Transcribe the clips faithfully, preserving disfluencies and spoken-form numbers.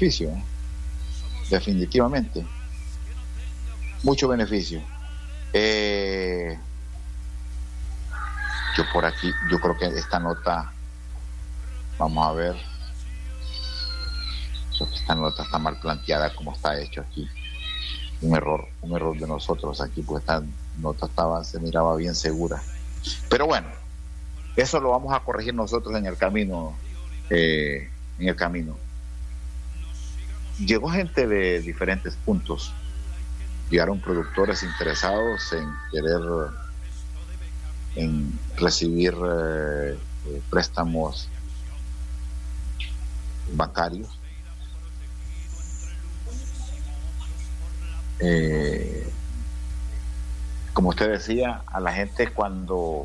beneficio, ¿eh? Definitivamente. Mucho beneficio. Eh, yo por aquí, yo creo que esta nota, vamos a ver, creo que esta nota está mal planteada como está hecho aquí. Un error, un error de nosotros aquí, pues esta nota estaba, se miraba bien segura. Pero bueno, eso lo vamos a corregir nosotros en el camino, eh, en el camino. Llegó gente de diferentes puntos. Llegaron productores interesados en querer en recibir eh, eh, préstamos bancarios. Eh, como usted decía, a la gente cuando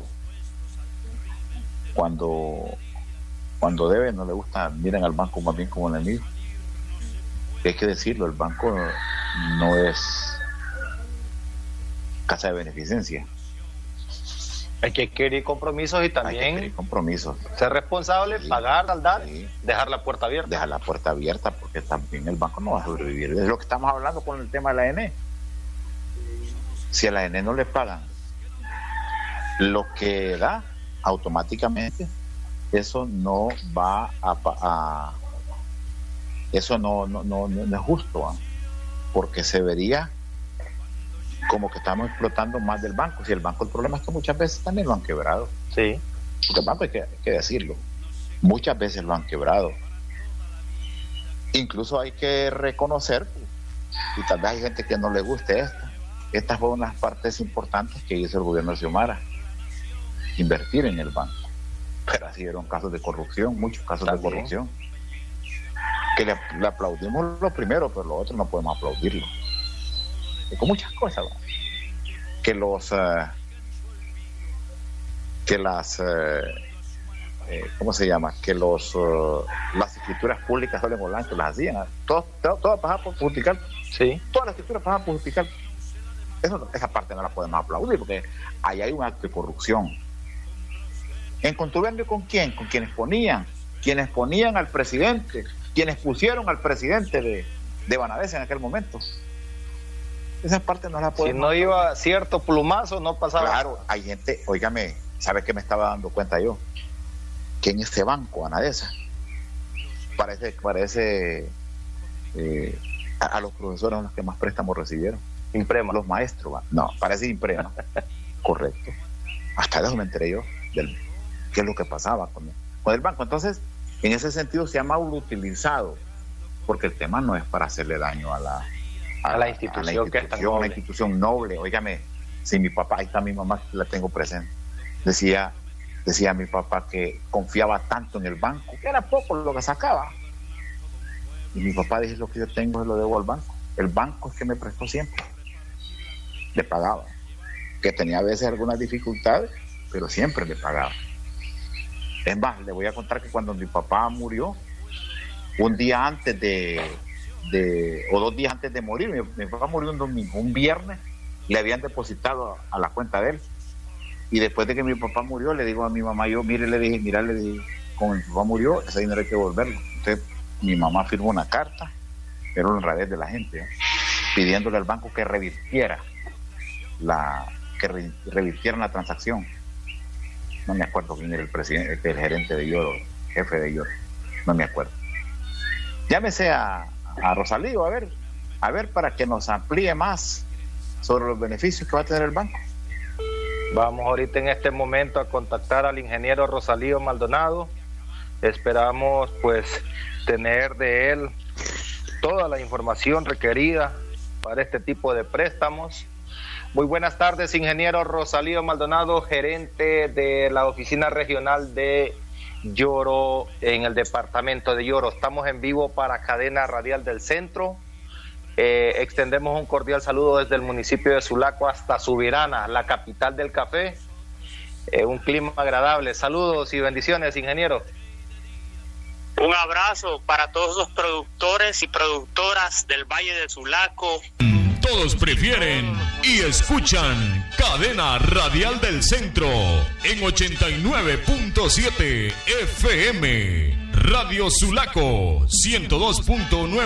cuando cuando debe no le gusta, miran al banco más bien como enemigo. Hay que decirlo, el banco no es casa de beneficencia. Hay que adquirir compromisos y también Hay que adquirir compromisos. Ser responsable, sí, pagar al dar, sí, dejar la puerta abierta. Dejar la puerta abierta porque también el banco no va a sobrevivir. Es lo que estamos hablando con el tema de la A N E. Si a la A N E no le pagan lo que da, automáticamente eso no va a, a eso no no, no, no es justo, ¿eh? Porque se vería como que estamos explotando más del banco. Si el banco, el problema es que muchas veces también lo han quebrado. Sí. Porque el banco hay que, hay que decirlo, muchas veces lo han quebrado. Incluso hay que reconocer, y tal vez hay gente que no le guste esto, estas fueron las partes importantes que hizo el gobierno de Xiomara, invertir en el banco. Pero así eran casos de corrupción, muchos casos también de corrupción, que le, le aplaudimos lo primero, pero lo otro no podemos aplaudirlo. Y con muchas cosas, ¿no? Que los uh, que las uh, eh, ¿cómo se llama? Que los uh, las escrituras públicas solo en Holanda las hacían, ¿eh? Todas todo, todo pasaban por Justical. Sí. Todas las escrituras pasaban por Justical. Eso, esa parte no la podemos aplaudir porque ahí hay un acto de corrupción. ¿En contubernio con quién? Con quienes ponían, quienes ponían al presidente, quienes pusieron al presidente de, de Vanadés en aquel momento. Esa parte no la podemos. Si no iba cierto plumazo, no pasaba. Claro, hay gente, óigame, ¿sabe qué me estaba dando cuenta yo? Que en ese banco, Anadesa, parece, parece eh, a, a los profesores los que más préstamos recibieron. Imprema. Los maestros, no, parece Imprema. Correcto. Hasta eso me enteré yo del qué es lo que pasaba con el, con el banco. Entonces, en ese sentido se ha mal utilizado, porque el tema no es para hacerle daño a la a, a la institución, a la institución, que es tan noble. Una institución noble. Óigame, si mi papá, ahí está mi mamá, la tengo presente, decía, decía mi papá que confiaba tanto en el banco, que era poco lo que sacaba. Y mi papá dice, lo que yo tengo se lo debo al banco. El banco es que me prestó siempre. Le pagaba. Que tenía a veces algunas dificultades, pero siempre le pagaba. Es más, le voy a contar que cuando mi papá murió, un día antes de, de o dos días antes de morir, mi, mi papá murió un domingo, un viernes, le habían depositado a, a la cuenta de él. Y después de que mi papá murió, le digo a mi mamá, yo, mire, le dije, mira, le dije, como mi papá murió, ese dinero hay que devolverlo. Entonces, mi mamá firmó una carta, era una honradez de la gente, ¿eh? Pidiéndole al banco que revirtiera la, que re, revirtieran la transacción. No me acuerdo quién era el presidente, el gerente de Lloro, jefe de Lloro, no me acuerdo. Llámese a, a Rosalío, a ver, a ver para que nos amplíe más sobre los beneficios que va a tener el banco. Vamos ahorita en este momento a contactar al ingeniero Rosalío Maldonado. Esperamos pues tener de él toda la información requerida para este tipo de préstamos. Muy buenas tardes, ingeniero Rosalío Maldonado, gerente de la oficina regional de Lloro en el departamento de Lloro. Estamos en vivo para Cadena Radial del Centro. Eh, extendemos un cordial saludo desde el municipio de Sulaco hasta Subirana, la capital del café. Eh, un clima agradable. Saludos y bendiciones, ingeniero. Un abrazo para todos los productores y productoras del Valle de Sulaco. Todos prefieren y escuchan Cadena Radial del Centro en ochenta y nueve punto siete F M. Radio Sulaco ciento dos punto nueve.